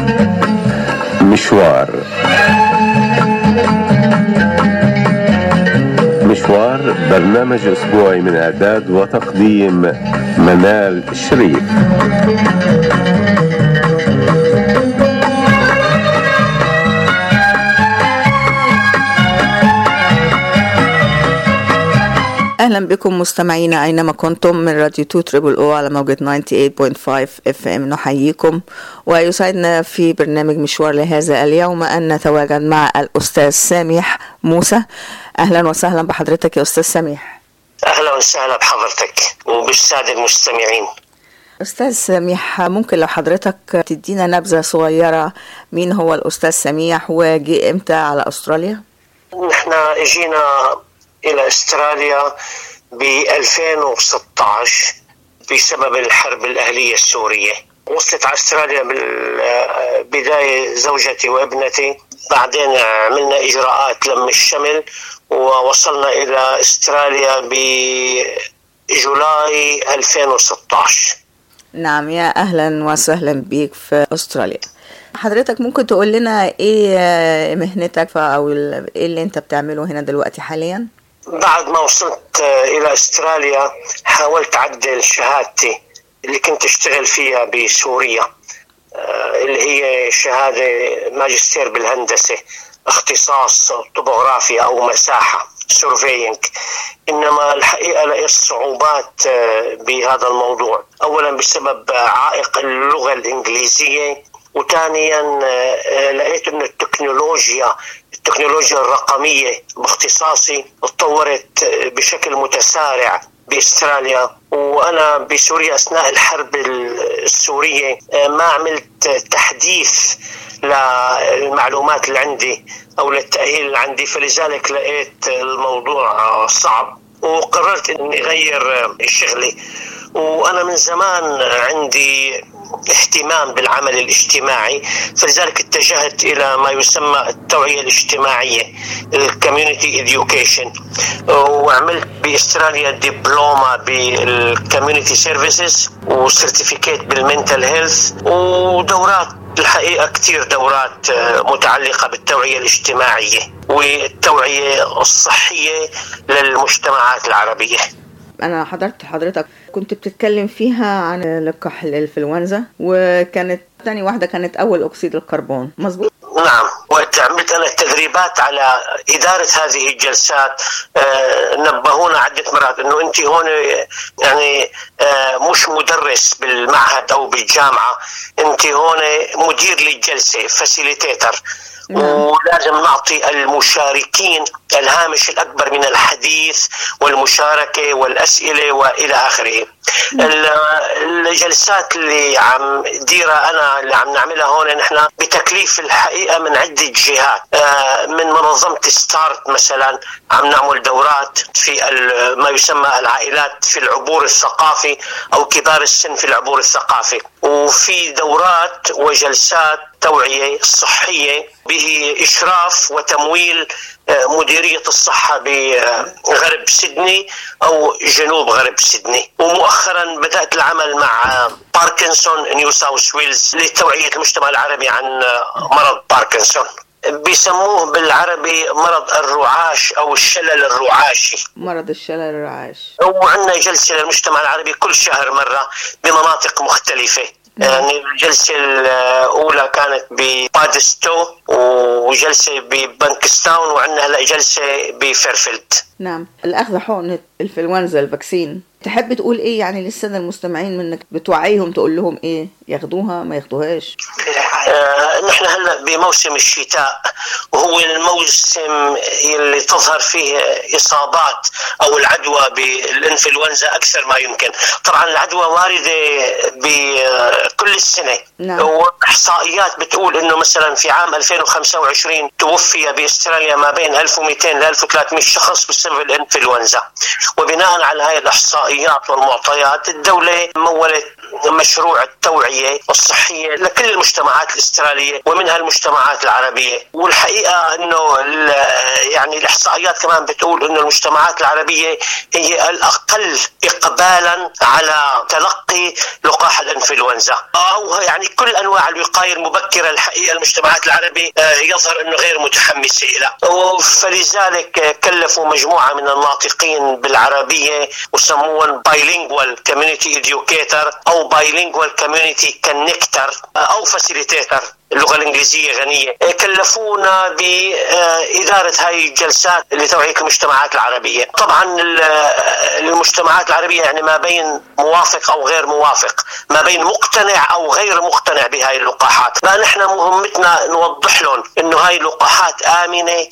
مشوار برنامج أسبوعي من إعداد وتقديم منال الشريف. أهلا بكم مستمعينا أينما كنتم من راديو 2 على موجة 98.5 FM. نحييكم ويسعدنا في برنامج مشوار لهذا اليوم أن نتواجد مع الأستاذ سامح موسى. أهلا وسهلا بحضرتك يا أستاذ سامح. أهلا وسهلا بحضرتك وبالسادة المستمعين. أستاذ سميح، ممكن لو حضرتك تدينا نبذة صغيرة مين هو الأستاذ سميح وجي إمتى على أستراليا؟ نحن جينا إلى أستراليا ب 2016 بسبب الحرب الأهلية السورية. وصلت على أستراليا بالبداية زوجتي وابنتي، بعدين عملنا إجراءات لم الشمل ووصلنا إلى أستراليا بجولاي 2016. نعم، يا أهلا وسهلا بيك في أستراليا. حضرتك ممكن تقول لنا إيه مهنتك أو إيه اللي أنت بتعمله هنا دلوقتي حاليا؟ بعد ما وصلت إلى أستراليا حاولت أعدل شهادتي اللي كنت أشتغل فيها بسوريا، اللي هي شهادة ماجستير بالهندسة، اختصاص طبوغرافيا أو مساحة سورفينج. إنما الحقيقة لقيت صعوبات بهذا الموضوع، أولا بسبب عائق اللغة الإنجليزية، وثانيا لقيت أن التكنولوجيا الرقمية باختصاصي اتطورت بشكل متسارع بأستراليا. وأنا بسوريا أثناء الحرب السورية ما عملت تحديث للمعلومات اللي عندي أو للتأهيل اللي عندي، فلذلك لقيت الموضوع صعب وقررت أني أغير شغلي. وأنا من زمان عندي اهتمام بالعمل الاجتماعي، فلذلك اتجهت إلى ما يسمى التوعية الاجتماعية، الكوميونيتي إديوكيشن، وعملت بأستراليا دبلومة بالكوميونيتي سيرفيسز وسيرتيفيكيت بالمنتال هيلث، ودورات الحقيقة كتير دورات متعلقة بالتوعية الاجتماعية والتوعية الصحية للمجتمعات العربية. أنا حضرتك كنت بتتكلم فيها عن لقاح الإنفلونزا، وكانت تاني واحدة كانت أول أكسيد الكربون، مظبوط؟ نعم، وعملت أنا التدريبات على إدارة هذه الجلسات. نبهونا عدة مرات أنه أنت هون يعني مش مدرس بالمعهد أو بالجامعة، أنت هون مدير للجلسة، فاسيليتيتر، ولازم نعطي المشاركين الهامش الأكبر من الحديث والمشاركة والأسئلة وإلى آخره. الجلسات اللي عم ديرها أنا اللي عم نعملها هون نحن بتكليف الحقيقة من عدة جهات، من منظمة ستارت مثلا عم نعمل دورات في ما يسمى العائلات في العبور الثقافي أو كبار السن في العبور الثقافي، وفي دورات وجلسات توعية صحية بإشراف وتمويل مديرية الصحة بغرب سيدني أو جنوب غرب سيدني. ومؤخرا بدأت العمل مع باركنسون نيو ساوث ويلز لتوعية المجتمع العربي عن مرض باركنسون، بيسموه بالعربي مرض الرعاش أو الشلل الرعاشي، مرض الشلل الرعاشي. وعندنا جلسة للمجتمع العربي كل شهر مرة بمناطق مختلفة. يعني الجلسة الأولى كانت ببادستو، وجلسة ببنكستاون، وعندنا هلا جلسة بفيرفيلد. نعم، الأخذ حقنة الإنفلونزا الفاكسين، تحب تقول إيه يعني للسادة المستمعين منك بتوعيهم، تقول لهم إيه، ياخدوها ما ياخدوهاش؟ نحن هلا بموسم الشتاء، وهو الموسم اللي تظهر فيه إصابات أو العدوى بالإنفلونزا أكثر ما يمكن. طبعا العدوى واردة بكل السنة. نعم. وإحصائيات بتقول إنه مثلا في عام 2025 توفي بأستراليا ما بين 1200 ل 1300 شخص بسبب الإنفلونزا. وبناء على هاي الإحصائيات والمعطيات الدولة مولت مشروع التوعية الصحية لكل المجتمعات الاسترالية ومنها المجتمعات العربية. والحقيقة أنه يعني الإحصائيات كمان بتقول أن المجتمعات العربية هي الأقل إقبالا على تلقي لقاح الإنفلونزا أو يعني كل أنواع الوقاية المبكرة. الحقيقة المجتمعات العربية يظهر أنه غير متحمسة لها، فلذلك كلفوا مجموعة من الناطقين بالعربية وسموهم bilingual community educator أو bilingual community connector أو facilitator، اللغة الإنجليزية غنية. كلفونا بإدارة هاي الجلسات لتوعية المجتمعات العربية. طبعا المجتمعات العربية يعني ما بين موافق أو غير موافق، ما بين مقتنع أو غير مقتنع بهاي اللقاحات. فنحن مهمتنا نوضح لهم إنه هاي اللقاحات آمنة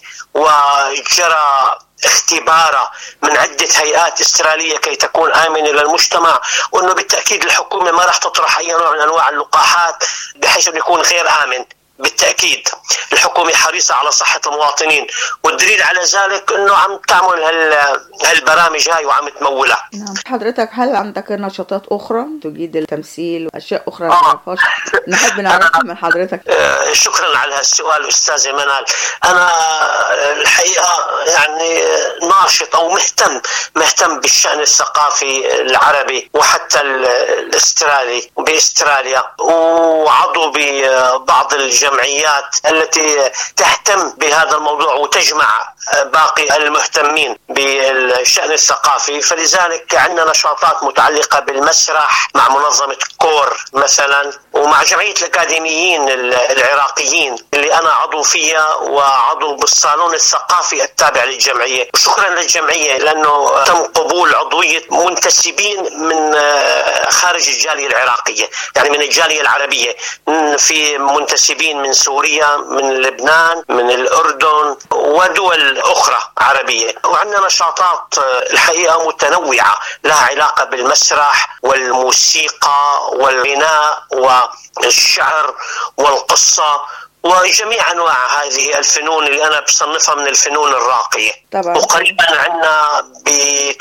وجرى اختبارها من عدة هيئات استرالية كي تكون آمنة للمجتمع، وأنه بالتأكيد الحكومة ما راح تطرح أي نوع من أنواع اللقاحات بحيث أن يكون غير آمن. بالتأكيد الحكومة حريصة على صحة المواطنين، والدليل على ذلك أنه عم تعمل هالبرامج هاي وعم تمولها. نعم. حضرتك هل عندك نشاطات أخرى تجيد التمثيل وأشياء أخرى نحب نعرفها من حضرتك؟ شكرا على هالسؤال أستاذة منال. أنا الحقيقة يعني ناشط أو مهتم بالشأن الثقافي العربي وحتى الاسترالي بإستراليا، وعضو ببعض الجمعيات التي تهتم بهذا الموضوع وتجمع باقي المهتمين بالشأن الثقافي. فلذلك عندنا نشاطات متعلقة بالمسرح مع منظمة كور مثلا، ومع جمعية الأكاديميين العراقيين اللي أنا عضو فيها وعضو بالصالون الثقافي التابع للجمعية. وشكرا للجمعية لأنه تم قبول عضوية منتسبين من خارج الجالية العراقية، يعني من الجالية العربية. في منتسبين من سوريا، من لبنان، من الأردن ودول أخرى عربية. وعندنا نشاطات الحقيقة متنوعة لها علاقة بالمسرح والموسيقى والغناء والشعر والقصة وجميع أنواع هذه الفنون اللي أنا بصنفها من الفنون الراقية. طبعا. وقريبا عندنا ب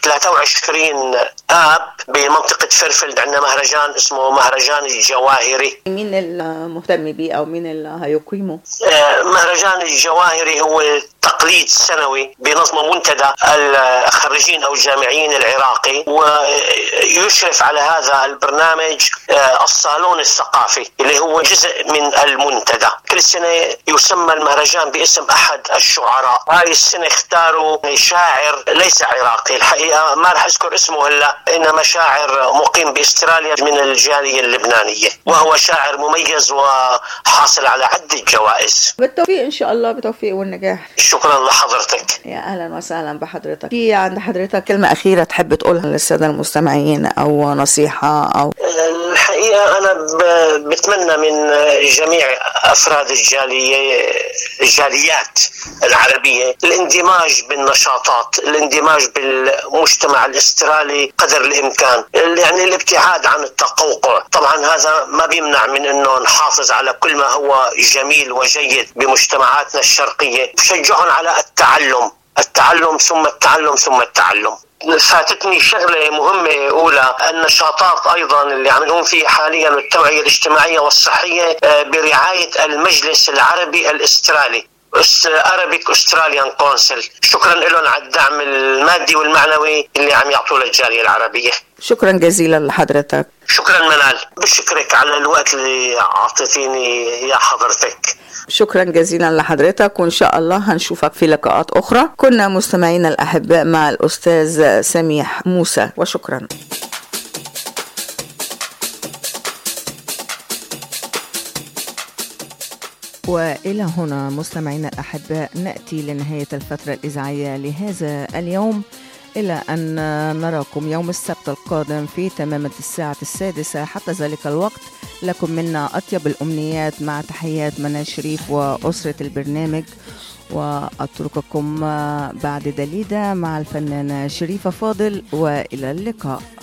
23 آب بمنطقة فيرفيلد عندنا مهرجان اسمه مهرجان الجواهري. مين المهتم به أو مين اللي هيقيمه؟ مهرجان الجواهري هو تقليد سنوي بنظم منتدى الخريجين أو الجامعيين العراقي، ويشرف على هذا البرنامج الصالون الثقافي اللي هو جزء من المنتدى. كل سنة يسمى المهرجان باسم أحد الشعراء. هاي السنة اختاروا شاعر ليس عراقي، الحقيقة ما رح أذكر اسمه هلا، إنما شاعر مقيم بإستراليا من الجالية اللبنانية، وهو شاعر مميز وحاصل على عدة جوائز. بالتوفيق إن شاء الله، بالتوفيق والنجاح. شكرا لحضرتك. يا أهلا وسهلا بحضرتك. في عند حضرتك كلمة أخيرة تحب تقولها للسادة المستمعين أو نصيحة؟ أو الحقيقة أنا بتمنى من جميع أفراد الجاليات العربية الاندماج بالنشاطات، الاندماج بالمجتمع الاسترالي قدر الإمكان، يعني الابتعاد عن التقوقع. طبعا هذا ما بيمنع من أنه نحافظ على كل ما هو جميل وجيد بمجتمعاتنا الشرقية، نشجعهم على التعلم ثم التعلم ثم التعلم. فاتتني شغلة مهمة أولى، النشاطات أيضا اللي عم نقوم فيها حاليا التوعية الاجتماعية والصحية برعاية المجلس العربي الاسترالي Arabic Australian Council. شكرا لهم على الدعم المادي والمعنوي اللي عم يعطوه للجالية العربية. شكرا جزيلا لحضرتك. شكرا منال، بشكرك على الوقت اللي أعطيتيني يا حضرتك. شكرا جزيلا لحضرتك، وإن شاء الله هنشوفك في لقاءات أخرى. كنا مستمعينا الأحباء مع الأستاذ سميح موسى، وشكرا. وإلى هنا مستمعينا الأحباء نأتي لنهاية الفترة الإذاعية لهذا اليوم، إلى أن نراكم يوم السبت القادم في تمام الساعة 6. حتى ذلك الوقت لكم منا أطيب الأمنيات مع تحيات منال شريف وأسرة البرنامج، وأترككم بعد دليدة مع الفنانة شريفة فاضل، وإلى اللقاء.